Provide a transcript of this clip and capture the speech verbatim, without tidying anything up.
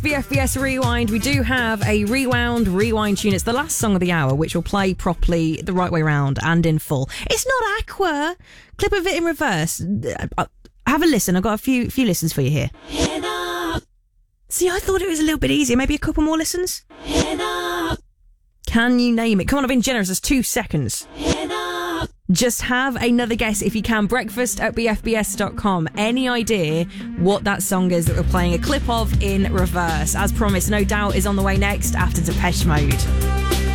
B F B S Rewind. We do have a rewound, rewind tune. It's the last song of the hour, which will play properly the right way round and in full. It's not Aqua. Clip of it in reverse. Have a listen. I've got a few few listens for you here. See, I thought it was a little bit easier. Maybe a couple more listens? Can you name it? Come on, I've been generous. There's two seconds. Just have another guess if you can. Breakfast at b f b s dot com. Any idea what that song is that we're playing a clip of in reverse? As promised, No Doubt is on the way next after Depeche Mode.